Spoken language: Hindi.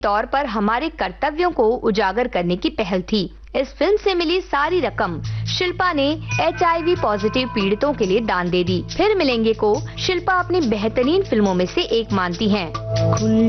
तौर पर हमारे कर्तव्यों को उजागर करने की पहल थी। इस फिल्म से मिली सारी रकम शिल्पा ने HIV पॉजिटिव पीड़ितों के लिए दान दे दी। फिर मिलेंगे को शिल्पा अपनी बेहतरीन फिल्मों में से एक मानती हैं।